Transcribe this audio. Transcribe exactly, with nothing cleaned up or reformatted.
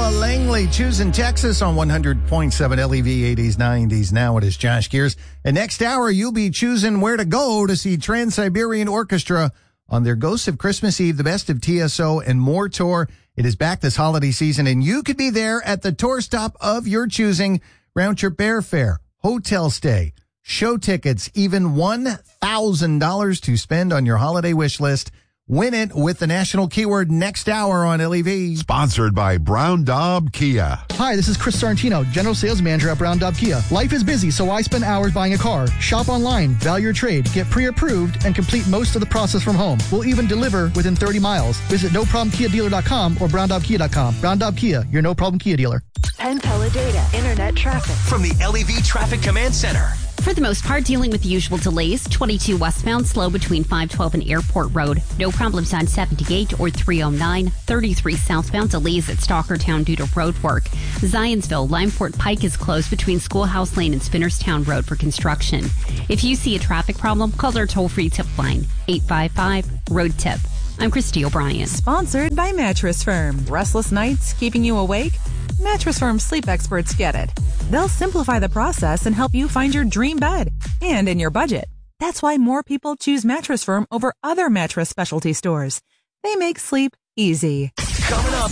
Langley, choosing Texas on one hundred point seven L E V eighties, nineties. Now it is Josh Gears. And next hour, you'll be choosing where to go to see Trans-Siberian Orchestra on their Ghosts of Christmas Eve, the Best of T S O and More tour. It is back this holiday season, and you could be there at the tour stop of your choosing. Round trip airfare, hotel stay, show tickets, even one thousand dollars to spend on your holiday wish list. Win it with the national keyword next hour on L E V. Sponsored by Brown Daub Kia. Hi, this is Chris Sorrentino, General Sales Manager at Brown Daub Kia. Life is busy, so I spend hours buying a car. Shop online, value your trade, get pre-approved, and complete most of the process from home. We'll even deliver within thirty miles. Visit no problem kia dealer dot com or brown daub kia dot com. Brown Daub Kia, your no-problem Kia dealer. Penn Teledata, Internet traffic. From the L E V Traffic Command Center. For the most part, dealing with the usual delays. twenty-two westbound, slow between five twelve and Airport Road. No problems on seventy-eight or three oh nine. thirty-three southbound, delays at Stalkertown due to road work. Zionsville, Limeport Pike is closed between Schoolhouse Lane and Spinnerstown Road for construction. If you see a traffic problem, call our toll-free tip line, eight five five, road tip. I'm Christy O'Brien. Sponsored by Mattress Firm. Restless nights keeping you awake? Mattress Firm sleep experts get it. They'll simplify the process and help you find your dream bed and in your budget. That's why more people choose Mattress Firm over other mattress specialty stores. They make sleep easy. Coming up.